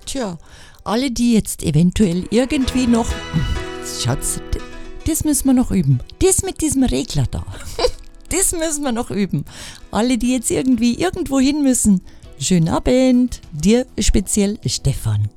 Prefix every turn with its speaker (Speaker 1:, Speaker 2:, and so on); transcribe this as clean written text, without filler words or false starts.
Speaker 1: Tja, alle, die jetzt eventuell irgendwie noch... Schatz, das müssen wir noch üben. Das mit diesem Regler da, das müssen wir noch üben. Alle, die jetzt irgendwie irgendwo hin müssen, schönen Abend. Dir speziell Stefan.